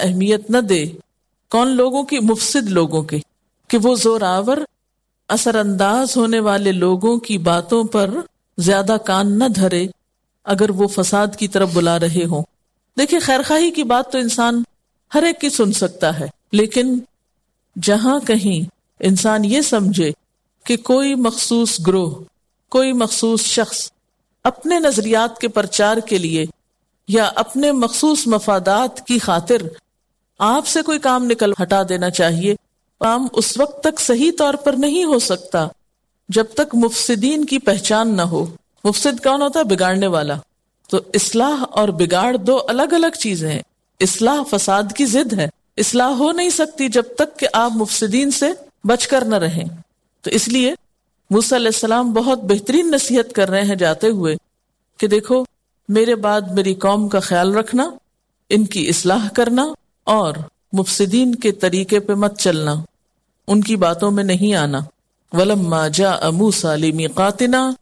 اہمیت نہ دے. کون لوگوں کی؟ مفسد لوگوں کے، کہ وہ زور آور اثر انداز ہونے والے لوگوں کی باتوں پر زیادہ کان نہ دھرے اگر وہ فساد کی طرف بلا رہے ہوں. دیکھیں، خیرخواہی کی بات تو انسان ہر ایک کی سن سکتا ہے، لیکن جہاں کہیں انسان یہ سمجھے کہ کوئی مخصوص گروہ، کوئی مخصوص شخص اپنے نظریات کے پرچار کے لیے یا اپنے مخصوص مفادات کی خاطر آپ سے کوئی کام نکل ہٹا دینا چاہیے، کام اس وقت تک صحیح طور پر نہیں ہو سکتا جب تک مفسدین کی پہچان نہ ہو. مفسد کون ہوتا ہے؟ بگاڑنے والا. تو اصلاح اور بگاڑ دو الگ الگ چیزیں ہیں. اصلاح فساد کی ضد ہے. اصلاح ہو نہیں سکتی جب تک کہ آپ مفسدین سے بچ کر نہ رہیں. تو اس لیے موسیٰ علیہ السلام بہت بہترین نصیحت کر رہے ہیں جاتے ہوئے کہ دیکھو، میرے بعد میری قوم کا خیال رکھنا، ان کی اصلاح کرنا، اور مفسدین کے طریقے پہ مت چلنا، ان کی باتوں میں نہیں آنا. وَلَمَّا جَاءَ مُوسَىٰ لِمِيقَاتِنَا،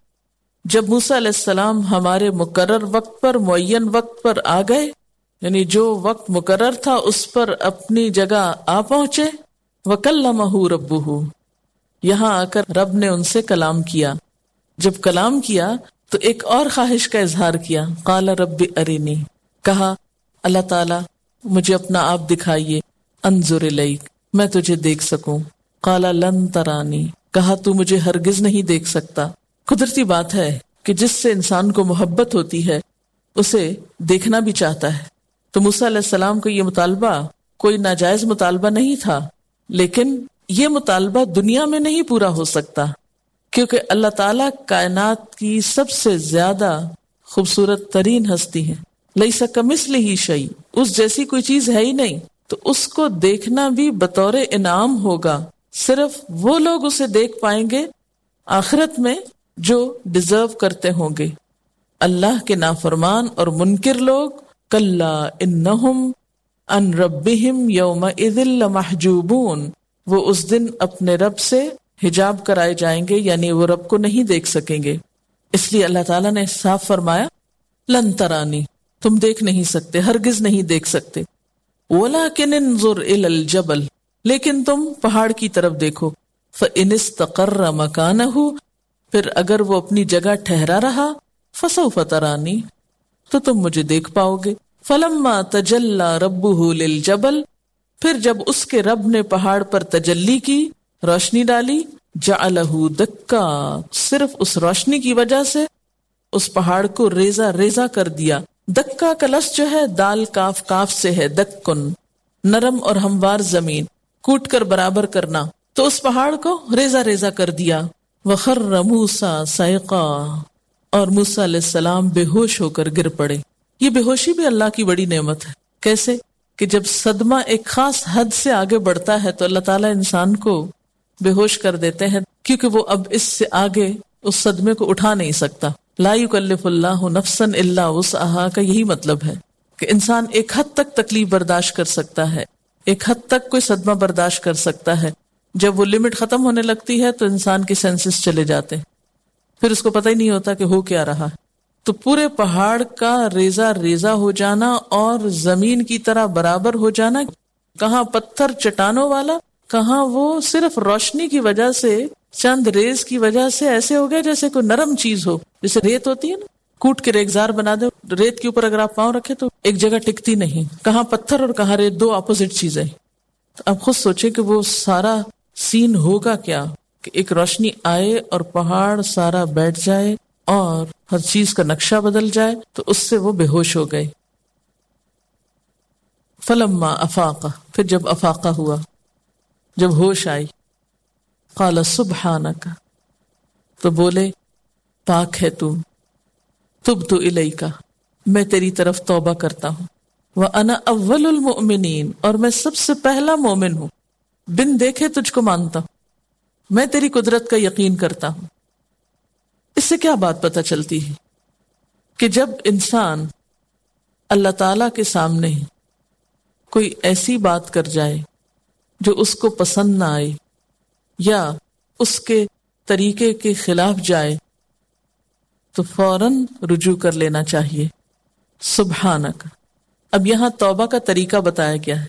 جب موسیٰ علیہ السلام ہمارے مقرر وقت پر، معین وقت پر آ گئے، یعنی جو وقت مقرر تھا اس پر اپنی جگہ آ پہنچے. وَكَلَّمَهُ رَبُّهُ، یہاں آ کر رب نے ان سے کلام کیا. جب کلام کیا تو ایک اور خواہش کا اظہار کیا. قَالَ رَبِّ أَرِنِي، کہا اللہ تعالیٰ مجھے اپنا آپ دکھائیے. انظر الیک، میں تجھے دیکھ سکوں. قَالَ لَن تَرَانِي، کہا تو مجھے ہرگز نہیں دیکھ سکتا. قدرتی بات ہے کہ جس سے انسان کو محبت ہوتی ہے اسے دیکھنا بھی چاہتا ہے. تو موسیٰ علیہ السلام کا یہ مطالبہ کوئی ناجائز مطالبہ نہیں تھا، لیکن یہ مطالبہ دنیا میں نہیں پورا ہو سکتا، کیونکہ اللہ تعالیٰ کائنات کی سب سے زیادہ خوبصورت ترین ہستی ہے. لیس کمثلہ شیء، اس جیسی کوئی چیز ہے ہی نہیں. تو اس کو دیکھنا بھی بطور انعام ہوگا. صرف وہ لوگ اسے دیکھ پائیں گے آخرت میں جو ڈیزرو کرتے ہوں گے. اللہ کے نافرمان اور منکر لوگ کلا انہم عن ربہم یومئذ لمحجوبون، وہ اس دن اپنے رب سے حجاب کرائے جائیں گے، یعنی وہ رب کو نہیں دیکھ سکیں گے. اس لیے اللہ تعالیٰ نے صاف فرمایا لن ترانی، تم دیکھ نہیں سکتے، ہرگز نہیں دیکھ سکتے. وَلَكِنْ انظُرْ إِلَى الْجَبَلِ، لیکن تم پہاڑ کی طرف دیکھو. فَإِنِ اسْتَقَرَّ مَكَانَهُ، پھر اگر وہ اپنی جگہ ٹھہرا رہا، فَسَوْفَ تَرَانِي، تو تم مجھے دیکھ پاؤ گے. فَلَمَّا تَجَلَّى رَبُّهُ لِلْجَبَلِ، پھر جب اس کے رب نے پہاڑ پر تجلی کی، روشنی ڈالی، جَعَلَهُ دَكَّا، صرف اس روشنی کی وجہ سے اس پہاڑ کو ریزہ ریزہ کر دیا. دکا کا لفظ جو ہے دال کاف کاف سے ہے، دکن، نرم اور ہموار زمین، کوٹ کر برابر کرنا. تو اس پہاڑ کو ریزہ ریزہ کر دیا. وَخَرَّ مُوسَىٰ صَعِقًا، اور موسیٰ علیہ السلام بے ہوش ہو کر گر پڑے. یہ بے ہوشی بھی اللہ کی بڑی نعمت ہے. کیسے کہ جب صدمہ ایک خاص حد سے آگے بڑھتا ہے تو اللہ تعالیٰ انسان کو بے ہوش کر دیتے ہیں، کیونکہ وہ اب اس سے آگے اس صدمے کو اٹھا نہیں سکتا. لا یکلف اللہ نفسا الا وسعها کا یہی مطلب ہے کہ انسان ایک حد تک تکلیف برداشت کر سکتا ہے، ایک حد تک کوئی صدمہ برداشت کر سکتا ہے. جب وہ لمٹ ختم ہونے لگتی ہے تو انسان کے سینسز چلے جاتے ہیں، پھر اس کو پتہ ہی نہیں ہوتا کہ ہو کیا رہا ہے. تو پورے پہاڑ کا ریزہ ریزہ ہو جانا اور زمین کی طرح برابر ہو جانا، کہاں پتھر چٹانوں والا، کہاں وہ صرف روشنی کی وجہ سے، چند ریز کی وجہ سے ایسے ہو گیا جیسے کوئی نرم چیز ہو، جیسے ریت ہوتی ہے نا، کوٹ کے ریگزار بنا دے، ریت کے اوپر اگر آپ پاؤں رکھے تو ایک جگہ ٹکتی نہیں. کہاں پتھر اور کہاں ریت، دو اپوزٹ چیزیں. تو آپ خود سوچیں کہ وہ سارا سین ہوگا کیا کہ ایک روشنی آئے اور پہاڑ سارا بیٹھ جائے اور ہر چیز کا نقشہ بدل جائے. تو اس سے وہ بے ہوش ہو گئے. فلما افاق، پھر جب افاقہ ہوا، جب ہوش آئی، قال سبحانک، تو بولے پاک ہے تو، تبت الیک، میں تیری طرف توبہ کرتا ہوں، وانا اول المؤمنین، اور میں سب سے پہلا مومن ہوں، بن دیکھے تجھ کو مانتا ہوں، میں تیری قدرت کا یقین کرتا ہوں. اس سے کیا بات پتہ چلتی ہے کہ جب انسان اللہ تعالی کے سامنے کوئی ایسی بات کر جائے جو اس کو پسند نہ آئے یا اس کے طریقے کے خلاف جائے تو فوراً رجوع کر لینا چاہیے. سبحانک. اب یہاں توبہ کا طریقہ بتایا گیا ہے